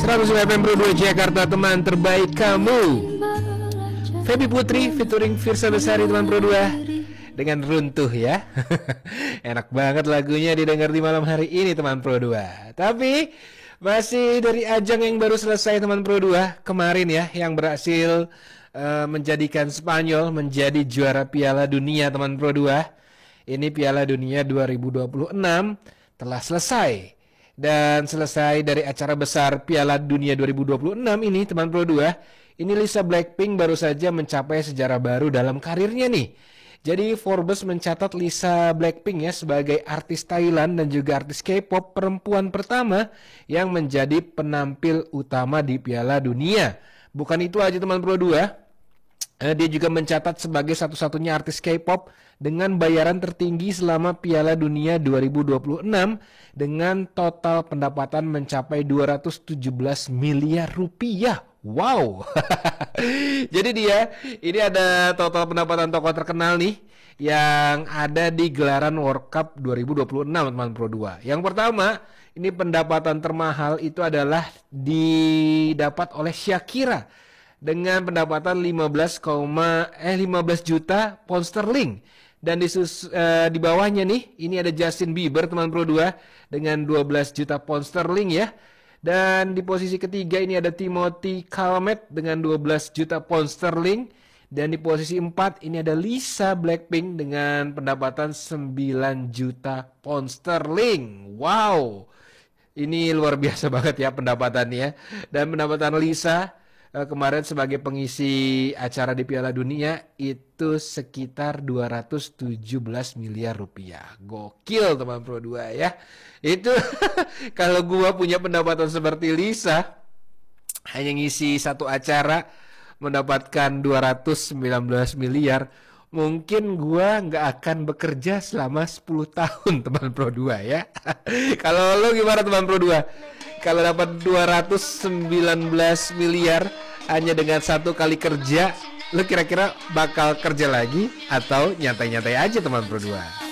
100 FM Pro 2 Jakarta, teman terbaik kamu. Feby Putri featuring Firsa Besari, teman Pro 2, dengan Runtuh ya. Enak banget lagunya didengar di malam hari ini, teman Pro 2. Tapi masih dari ajang yang baru selesai, teman Pro 2, kemarin ya, yang berhasil menjadikan Spanyol menjadi juara Piala Dunia, teman Pro 2. Ini Piala Dunia 2026 telah selesai. Dan selesai dari acara besar Piala Dunia 2026 ini, teman Pro 2, ini Lisa Blackpink baru saja mencapai sejarah baru dalam karirnya nih. Jadi Forbes mencatat Lisa Blackpink ya sebagai artis Thailand dan juga artis K-pop perempuan pertama yang menjadi penampil utama di Piala Dunia. Bukan itu aja, teman Pro 2, dia juga mencatat sebagai satu-satunya artis K-pop dengan bayaran tertinggi selama Piala Dunia 2026 dengan total pendapatan mencapai 217 miliar rupiah. Wow. Jadi ini ada total pendapatan tokoh terkenal nih yang ada di gelaran World Cup 2026, teman Pro 2. Yang pertama, ini pendapatan termahal itu adalah didapat oleh Shakira dengan pendapatan 15 juta pound sterling. Dan di bawahnya nih, ini ada Justin Bieber, teman Pro 2, dengan 12 juta pound sterling ya. Dan di posisi ketiga ini ada Timothy Chalamet dengan 12 juta pound sterling. Dan di posisi 4 ini ada Lisa Blackpink dengan pendapatan 9 juta pound sterling. Wow, ini luar biasa banget ya pendapatannya. Dan pendapatan Lisa kemarin sebagai pengisi acara di Piala Dunia itu sekitar 217 miliar rupiah. Gokil, teman Pro 2 ya. Itu kalau gua punya pendapatan seperti Lisa, hanya ngisi satu acara mendapatkan 219 miliar, mungkin gua nggak akan bekerja selama 10 tahun, teman Pro 2 ya. Kalau lo gimana, teman Pro 2? Kalau dapat 219 miliar hanya dengan satu kali kerja, lo kira-kira bakal kerja lagi atau nyantai-nyantai aja, teman Pro 2?